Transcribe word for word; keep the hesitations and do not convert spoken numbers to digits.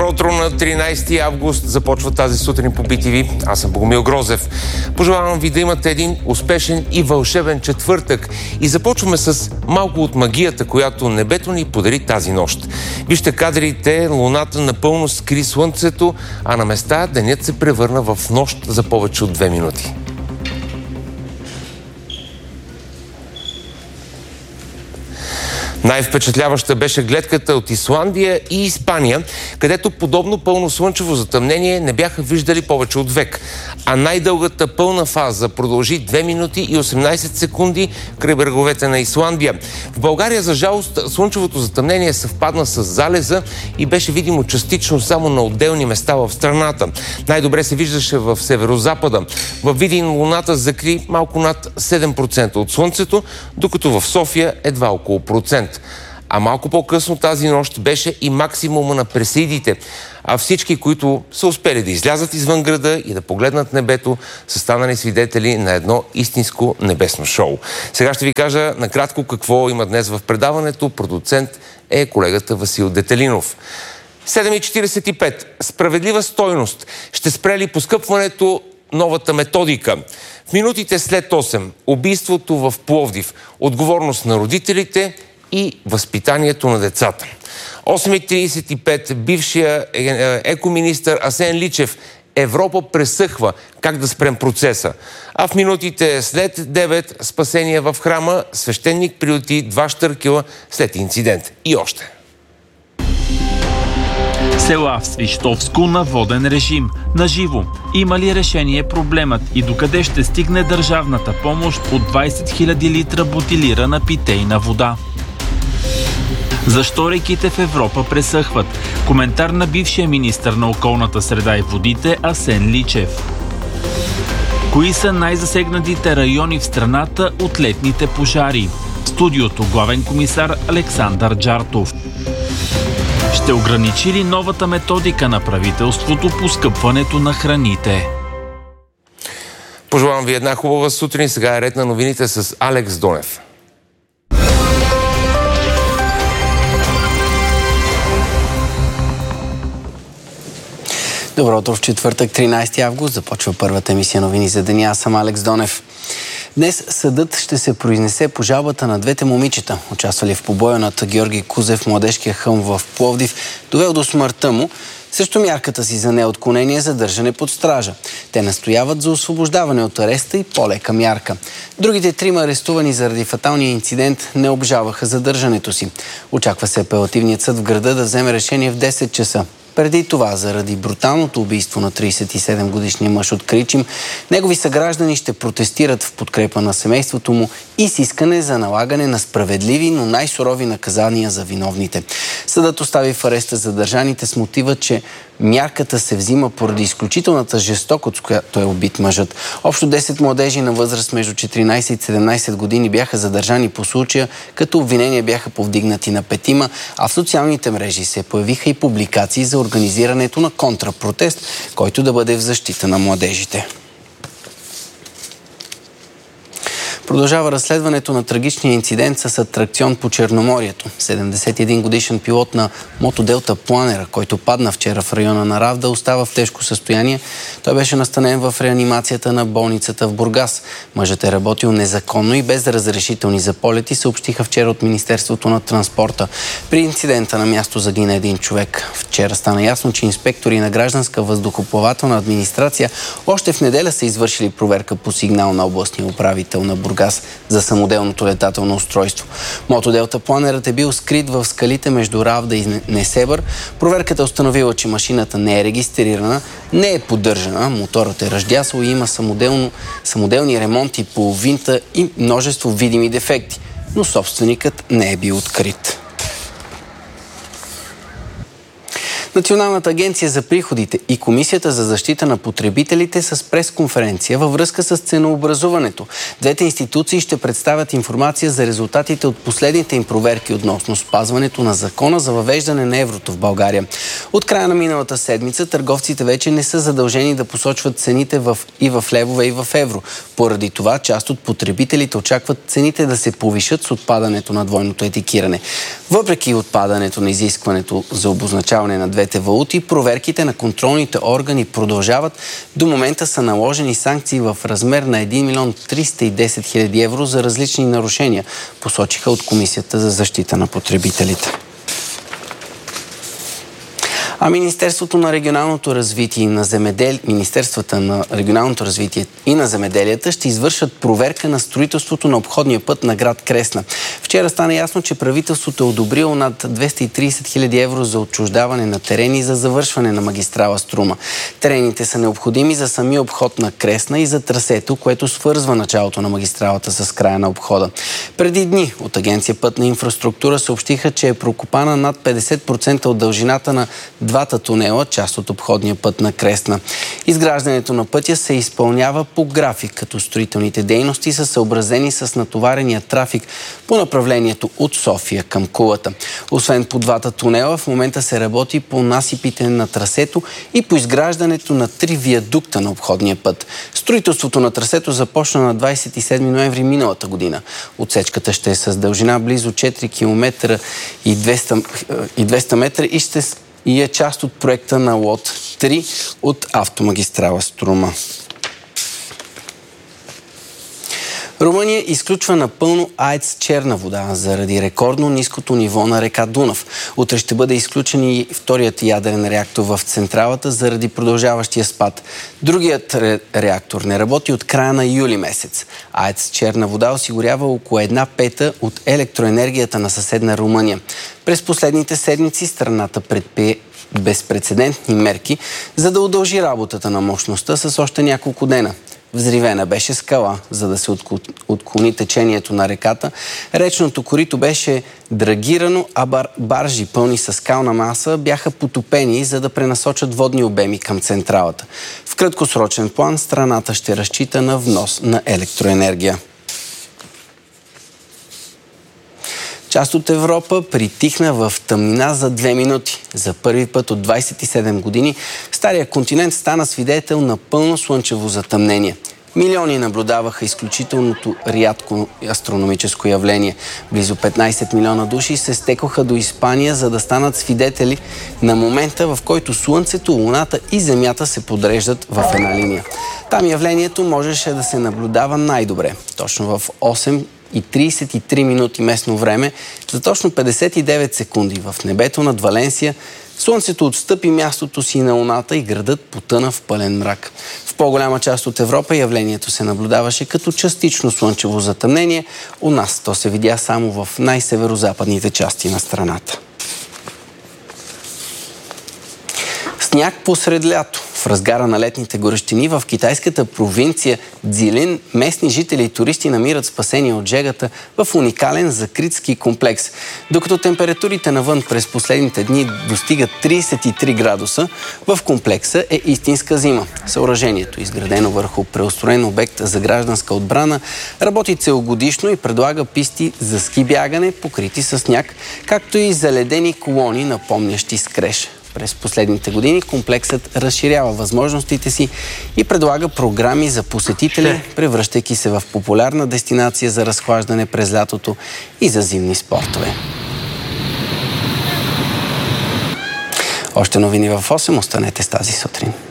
Добро утро на тринайсети август. Започва тази сутрин по Би Ти Ви. Аз съм Богомил Грозев. Пожелавам ви да имате един успешен и вълшебен четвъртък. И започваме с малко от магията, която небето ни подари тази нощ. Вижте кадрите, луната напълно скри слънцето, а на места денят се превърна в нощ за повече от две минути. Най-впечатляваща беше гледката от Исландия и Испания, където подобно пълно слънчево затъмнение не бяха виждали повече от век. А най-дългата пълна фаза продължи две минути и осемнайсет секунди край бреговете на Исландия. В България, за жалост, слънчевото затъмнение съвпадна с залеза и беше видимо частично само на отделни места в страната. Най-добре се виждаше в северозапада. Във Видин луната закри малко над седем процента от слънцето, докато в София едва около процент. А малко по-късно тази нощ беше и максимума на Персеидите. А всички, които са успели да излязат извън града и да погледнат небето, са станали свидетели на едно истинско небесно шоу. Сега ще ви кажа накратко какво има днес в предаването. Продуцент е колегата Васил Детелинов. седем и четирийсет и пет. Справедлива стойност. Ще спре ли поскъпването новата методика? В минутите след осем. Убийството в Пловдив. Отговорност на родителите и възпитанието на децата. осем и трийсет и пет. Бившия екоминистър Асен Личев. Европа пресъхва. Как да спрем процеса? А в минутите след девет. Спасение в храма. Свещеник приюти два щъркела след инцидент. И още. Села в Свищовско на воден режим. Наживо. Има ли решение проблемът и докъде ще стигне държавната помощ от двайсет хиляди литра бутилирана питейна вода? Защо реките в Европа пресъхват? Коментар на бившия министър на околната среда и водите Асен Личев. Кои са най-засегнатите райони в страната от летните пожари? В студиото главен комисар Александър Джартов. Ще ограничи ли новата методика на правителството поскъпването на храните? Пожелавам ви една хубава сутрин. Сега е ред на новините с Алекс Донев. Добро утро в четвъртък, тринайсети август. Започва първата емисия новини за деня. Аз съм Алекс Донев. Днес съдът ще се произнесе по жалбата на двете момичета, участвали в побоя над Георги Кузев, младежкия хълм в Пловдив, довел до смъртта му, срещу мярката си за неотклонение за държане под стража. Те настояват за освобождаване от ареста и по-лека мярка. Другите трима арестувани заради фаталния инцидент не обжалваха задържането си. Очаква се апелативният съд в града да вземе решение в десет часа. Преди това, заради бруталното убийство на трийсет и седем годишния мъж от Кричим, негови съграждани ще протестират в подкрепа на семейството му и с искане за налагане на справедливи, но най-сурови наказания за виновните. Съдът остави в ареста задържаните с мотива, че мярката се взима поради изключителната жестокост, с която е убит мъжът. Общо десет младежи на възраст между четиринайсет и седемнайсет години бяха задържани по случая, като обвинения бяха повдигнати на петима, а в социалните мрежи се появиха и публикации за организирането на контрапротест, който да бъде в защита на младежите. Продължава разследването на трагичния инцидент с атракцион по Черноморието. седемдесет и един годишен пилот на мотоделта планера, който падна вчера в района на Равда, остава в тежко състояние. Той беше настанен в реанимацията на болницата в Бургас. Мъжът е работил незаконно и без разрешителни за полети, съобщиха вчера от Министерството на транспорта. При инцидента на място загина един човек. Вчера стана ясно, че инспектори на гражданска въздухоплавателна администрация още в неделя са извършили проверка по сигнал на областния управител на Бургас за самоделното летателно устройство. Мотоделта планерът е бил скрит в скалите между Равда и Несебър. Проверката е установила, че машината не е регистрирана, не е поддържана, моторът е ръждясал и има самоделно, самоделни ремонти по винта и множество видими дефекти, но собственикът не е бил открит. Националната агенция за приходите и Комисията за защита на потребителите с пресконференция във връзка с ценообразуването. Двете институции ще представят информация за резултатите от последните им проверки относно спазването на закона за въвеждане на еврото в България. От края на миналата седмица търговците вече не са задължени да посочват цените в, и в левове, и в евро. Поради това част от потребителите очакват цените да се повишат с отпадането на двойното етикиране. Въпреки отпадането на изискването за обозначаване на двете двете валути. Проверките на контролните органи продължават. До момента са наложени санкции в размер на един милион триста и десет хиляди евро за различни нарушения, посочиха от Комисията за защита на потребителите. А Министерството на регионалното развитие и на земедел... Министерствата на регионалното развитие и на земеделията ще извършат проверка на строителството на обходния път на град Кресна. Вчера стана ясно, че правителството е одобрило над двеста и тридесет хиляди евро за отчуждаване на терени за завършване на магистрала Струма. Терените са необходими за самия обход на Кресна и за трасето, което свързва началото на магистралата с края на обхода. Преди дни от Агенция Пътна инфраструктура съобщиха, че е прокопана над петдесет процента от дължината на двата тунела, част от обходния път на Кресна. Изграждането на пътя се изпълнява по график, като строителните дейности са съобразени с натоварения трафик по направлението от София към Кулата. Освен по двата тунела, в момента се работи по насипите на трасето и по изграждането на три виадукта на обходния път. Строителството на трасето започна на двадесет и седми ноември миналата година. Отсечката ще е с дължина близо четири километра и двеста метра и ще и е част от проекта на лот три от автомагистрала Струма. Румъния изключва напълно АЕЦ Черна вода заради рекордно ниското ниво на река Дунав. Утре ще бъде изключен и вторият ядрен реактор в централата заради продължаващия спад. Другият ре- реактор не работи от края на юли месец. АЕЦ Черна вода осигурява около една пета от електроенергията на съседна Румъния. През последните седмици страната предприе безпрецедентни мерки, за да удължи работата на мощността с още няколко дена. Взривена беше скала, за да се отклони течението на реката. Речното корито беше драгирано, а бар, баржи пълни с скална маса бяха потопени, за да пренасочат водни обеми към централата. В краткосрочен план страната ще разчита на внос на електроенергия. Част от Европа притихна в тъмнина за две минути. За първи път от двадесет и седем години стария континент стана свидетел на пълно слънчево затъмнение. Милиони наблюдаваха изключителното рядко астрономическо явление. Близо петнадесет милиона души се стекоха до Испания, за да станат свидетели на момента, в който Слънцето, Луната и Земята се подреждат в една линия. Там явлението можеше да се наблюдава най-добре. Точно в осем и тридесет и три минути местно време, за точно петдесет и девет секунди в небето над Валенсия, Слънцето отстъпи мястото си на Луната и градът потъна в пълен мрак. В по-голяма част от Европа явлението се наблюдаваше като частично слънчево затъмнение. У нас то се видя само в най-северозападните части на страната. Сняг посред лято. В разгара на летните горещини в китайската провинция Цзилин местни жители и туристи намират спасение от жегата в уникален закрит ски комплекс. Докато температурите навън през последните дни достигат тридесет и три градуса, в комплекса е истинска зима. Съоръжението, изградено върху преустроен обект за гражданска отбрана, работи целогодишно и предлага писти за ски бягане, покрити със сняг, както и заледени колони, напомнящи скреж. През последните години комплексът разширява възможностите си и предлага програми за посетители, превръщайки се в популярна дестинация за разхлаждане през лятото и за зимни спортове. Още новини в осем. Останете с тази сутрин.